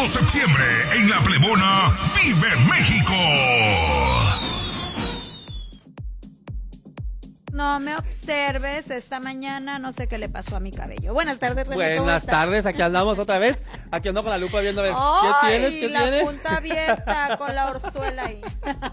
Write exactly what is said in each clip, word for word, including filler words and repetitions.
de septiembre, en La Plebona, vive México. No me observes esta mañana, no sé qué le pasó a mi cabello. Buenas tardes, René. Buenas tardes, aquí andamos otra vez. Aquí ando con la lupa viendo a ver. ¡Ay, ¿Qué tienes? ¿Qué la tienes? punta abierta con la orzuela ahí.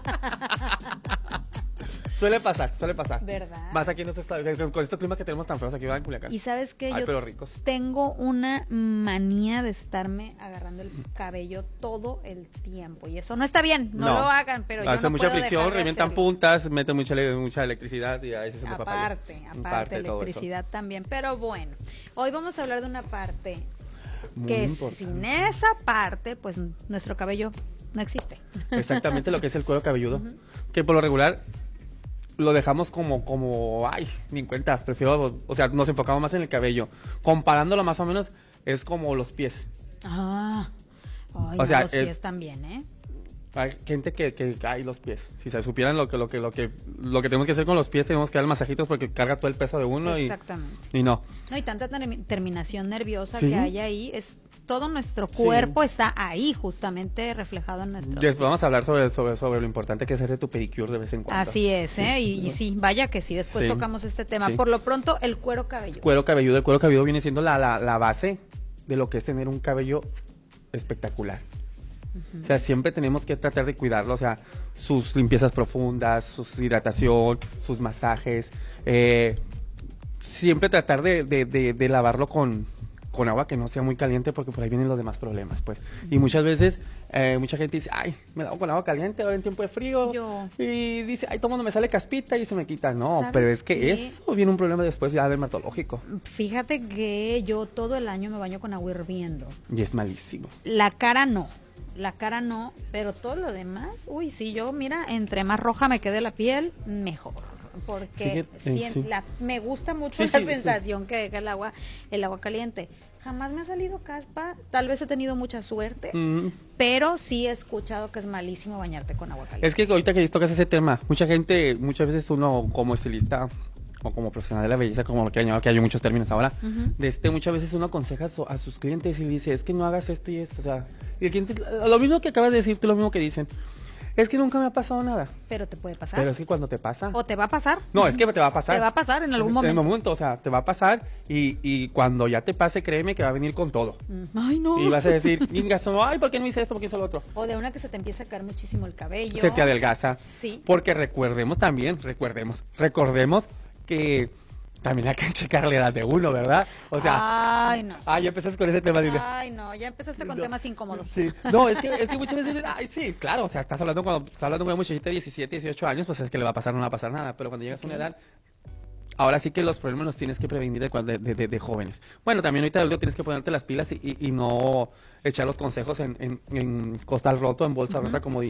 Suele pasar, suele pasar. ¿Verdad? Más aquí en estos, con estos climas que tenemos tan feos aquí en Culiacán. Y sabes que Ay, yo pero ricos. tengo una manía de estarme agarrando el cabello todo el tiempo. Y eso no está bien, no, No. lo hagan, pero yo Hace no mucha puedo fricción, dejar de revientan hacerlo. puntas, meten mucha, ele- mucha electricidad y ahí se siente papaya. Aparte, aparte, electricidad también. Pero bueno, hoy vamos a hablar de una parte Muy que importante. sin esa parte, pues nuestro cabello no existe. Exactamente lo que es el cuero cabelludo. Que por lo regular lo dejamos como, como, ay, ni en cuenta, prefiero, o sea, nos enfocamos más en el cabello. Comparándolo más o menos, es como los pies. Ah, ay, O no, sea, los el- pies también, ¿eh? Hay gente que, que, ay, los pies. Si se supieran lo que, lo que, lo que, lo que tenemos que hacer con los pies, tenemos que dar masajitos porque carga todo el peso de uno y, Exactamente. y no. No, y tanta termi- terminación nerviosa Sí. que hay ahí, es todo nuestro cuerpo está ahí justamente reflejado en nuestro. Después vamos a hablar sobre, sobre, sobre lo importante que es hacer tu pedicure de vez en cuando. Así es, ¿eh? Y, y sí, vaya que sí, después Sí. tocamos este tema. Sí. Por lo pronto, el cuero cabelludo. Cuero cabelludo, el cuero cabelludo viene siendo la, la, la base de lo que es tener un cabello espectacular. O sea, siempre tenemos que tratar de cuidarlo, o sea, sus limpiezas profundas, su hidratación, sus masajes, eh, siempre tratar de, de, de, de lavarlo con, con agua que no sea muy caliente porque por ahí vienen los demás problemas, pues. Y muchas veces, eh, mucha gente dice, ay, me lavo con agua caliente ahora en tiempo de frío. Yo. Y dice, ay, todo mundo me sale caspita y se me quita. No, ¿Sabes pero es que qué? eso viene un problema después ya dermatológico. Fíjate que yo todo el año me baño con agua hirviendo. Y es malísimo. La cara no, la cara no, pero todo lo demás, uy, sí, yo, mira, entre más roja me quede la piel, mejor. Porque Fíjate, sien- sí. la- me gusta mucho Sí, la sí, sí. sensación que deja el agua, el agua caliente. Jamás me ha salido caspa, tal vez he tenido mucha suerte, Mm. pero sí he escuchado que es malísimo bañarte con agua caliente. Es que ahorita que tocas ese tema, mucha gente, muchas veces uno como estilista o como profesional de la belleza, como que hay, que hay muchos términos ahora, Ujú. de este muchas veces uno aconseja a, su- a sus clientes y dice, es que no hagas esto y esto, o sea, y el cliente, lo mismo que acabas de decir, tú lo mismo que dicen, es que nunca me ha pasado nada, Pero te puede pasar. pero es que cuando te pasa, O te va a pasar. no, es que te va a pasar. Te va a pasar en algún En momento. el momento, o sea, te va a pasar y, y cuando ya te pase, créeme que va a venir con todo. Mm, Ay, no. Y vas a decir, "Ingas, no, ay, ¿por qué no hice esto? ¿Por qué hice lo otro? O de una que se te empieza a caer muchísimo el cabello. Se te adelgaza. Sí. Porque recuerdemos también, recordemos, recordemos que también hay que checar la edad de uno, ¿verdad? O sea, Ay, no. ah, ya empezas con ese tema, dile. Ay, no, ya empezaste con No. temas incómodos. Sí, no, es que, es que muchas veces, ay, sí, claro, o sea, estás hablando cuando estás hablando con una muchachita de diecisiete, dieciocho años, pues es que le va a pasar, no le va a pasar nada, pero cuando llegas a una edad, ahora sí que los problemas los tienes que prevenir de, cuando- de, de- de jóvenes. Bueno, también ahorita de adulto tienes que ponerte las pilas y, y- y no echar los consejos en, en, en costal roto, en bolsa rota, como